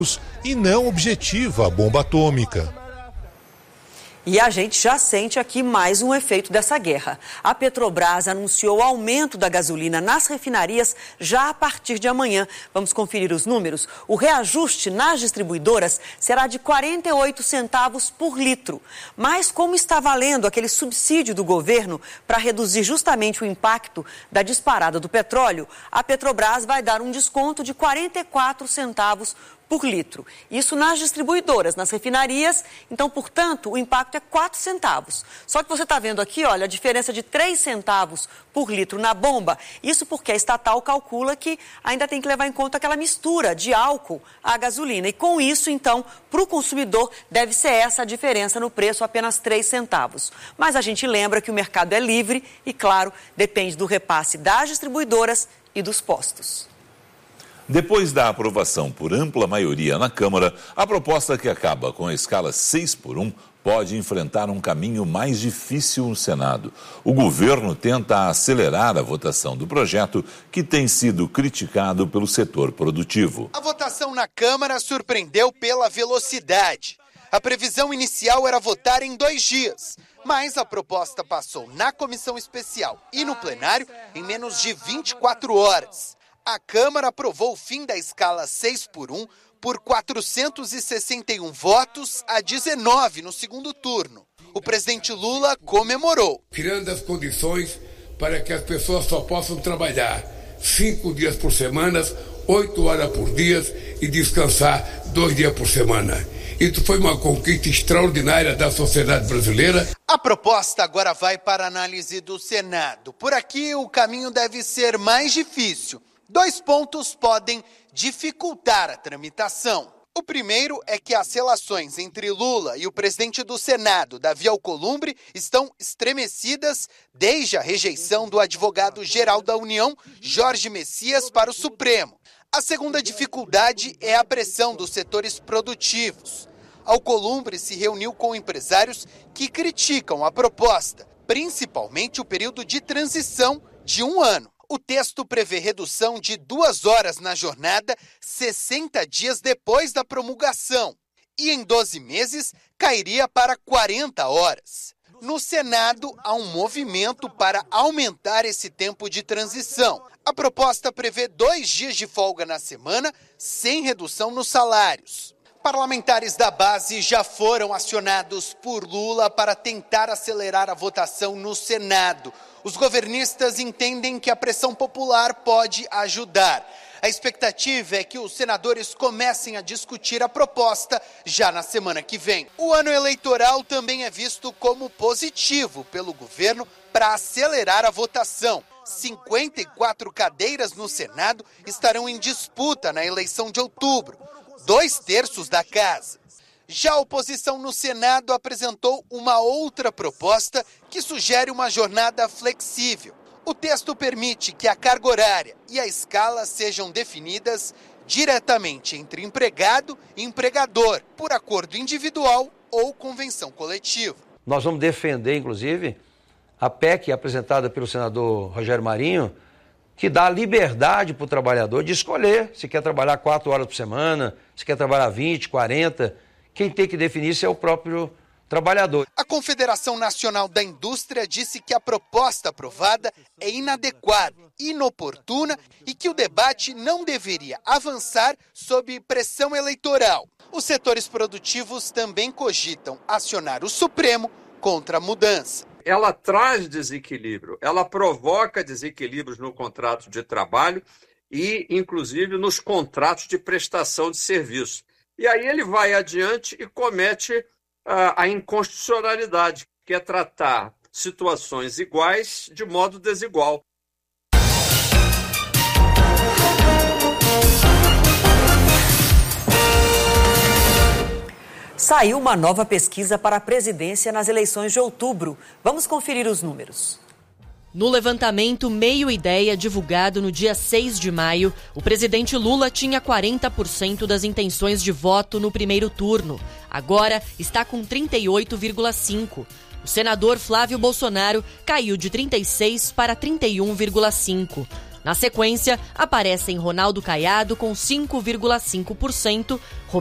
e não objetiva a bomba atômica. E a gente já sente aqui mais um efeito dessa guerra. A Petrobras anunciou o aumento da gasolina nas refinarias já a partir de amanhã. Vamos conferir os números. O reajuste nas distribuidoras será de 48 centavos por litro. Mas como está valendo aquele subsídio do governo para reduzir justamente o impacto da disparada do petróleo, a Petrobras vai dar um desconto de 44 centavos por litro. Isso nas distribuidoras, nas refinarias, então, portanto, o impacto é 4 centavos. Só que você está vendo aqui, olha, a diferença de 3 centavos por litro na bomba. Isso porque a estatal calcula que ainda tem que levar em conta aquela mistura de álcool à gasolina. E com isso, então, para o consumidor, deve ser essa a diferença no preço, apenas 3 centavos. Mas a gente lembra que o mercado é livre e, claro, depende do repasse das distribuidoras e dos postos. Depois da aprovação por ampla maioria na Câmara, a proposta que acaba com a escala 6x1 pode enfrentar um caminho mais difícil no Senado. O governo tenta acelerar a votação do projeto, que tem sido criticado pelo setor produtivo. A votação na Câmara surpreendeu pela velocidade. A previsão inicial era votar em 2 dias, mas a proposta passou na comissão especial e no plenário em menos de 24 horas. A Câmara aprovou o fim da escala 6x1 por 461 votos a 19 no segundo turno. O presidente Lula comemorou. Criando as condições para que as pessoas só possam trabalhar 5 dias por semana, 8 horas por dia e descansar 2 dias por semana. Isso foi uma conquista extraordinária da sociedade brasileira. A proposta agora vai para a análise do Senado. Por aqui o caminho deve ser mais difícil. 2 pontos podem dificultar a tramitação. O primeiro é que as relações entre Lula e o presidente do Senado, Davi Alcolumbre, estão estremecidas desde a rejeição do advogado-geral da União, Jorge Messias, para o Supremo. A segunda dificuldade é a pressão dos setores produtivos. Alcolumbre se reuniu com empresários que criticam a proposta, principalmente o período de transição de 1 ano. O texto prevê redução de 2 horas na jornada 60 dias depois da promulgação e em 12 meses cairia para 40 horas. No Senado, há um movimento para aumentar esse tempo de transição. A proposta prevê 2 dias de folga na semana, sem redução nos salários. Parlamentares da base já foram acionados por Lula para tentar acelerar a votação no Senado. Os governistas entendem que a pressão popular pode ajudar. A expectativa é que os senadores comecem a discutir a proposta já na semana que vem. O ano eleitoral também é visto como positivo pelo governo para acelerar a votação. 54 cadeiras no Senado estarão em disputa na eleição de outubro, 2/3 da casa. Já a oposição no Senado apresentou uma outra proposta que sugere uma jornada flexível. O texto permite que a carga horária e a escala sejam definidas diretamente entre empregado e empregador, por acordo individual ou convenção coletiva. Nós vamos defender, inclusive, a PEC apresentada pelo senador Rogério Marinho, que dá liberdade para o trabalhador de escolher se quer trabalhar 4 horas por semana, se quer trabalhar 20, 40. Quem tem que definir isso é o próprio trabalhador. A Confederação Nacional da Indústria disse que a proposta aprovada é inadequada, inoportuna e que o debate não deveria avançar sob pressão eleitoral. Os setores produtivos também cogitam acionar o Supremo contra a mudança. Ela traz desequilíbrio, ela provoca desequilíbrios no contrato de trabalho e, inclusive, nos contratos de prestação de serviço. E aí ele vai adiante e comete a inconstitucionalidade, que é tratar situações iguais de modo desigual. Saiu uma nova pesquisa para a presidência nas eleições de outubro. Vamos conferir os números. No levantamento Meio Ideia, divulgado no dia 6 de maio, o presidente Lula tinha 40% das intenções de voto no primeiro turno. Agora está com 38,5%. O senador Flávio Bolsonaro caiu de 36% para 31,5%. Na sequência, aparecem Ronaldo Caiado com 5,5%,